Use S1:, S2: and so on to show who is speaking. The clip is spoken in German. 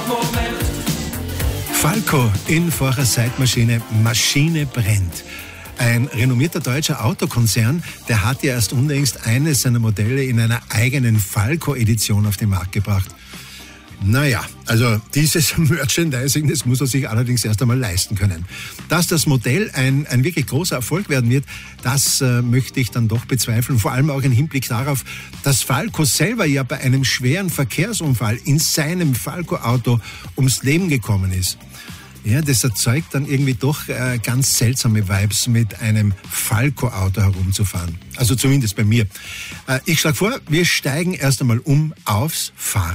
S1: Falco in Vorher Seitmaschine, Maschine brennt. Ein renommierter deutscher Autokonzern, der hat ja erst unlängst eines seiner Modelle in einer eigenen Falco-Edition auf den Markt gebracht. Naja, also dieses Merchandising, das muss er sich allerdings erst einmal leisten können. Dass das Modell ein wirklich großer Erfolg werden wird, das möchte ich dann doch bezweifeln. Vor allem auch im Hinblick darauf, dass Falco selber ja bei einem schweren Verkehrsunfall in seinem Falco-Auto ums Leben gekommen ist. Ja, das erzeugt dann irgendwie doch ganz seltsame Vibes, mit einem Falco-Auto herumzufahren. Also zumindest bei mir. Ich schlage vor, wir steigen erst einmal um aufs Fahrrad.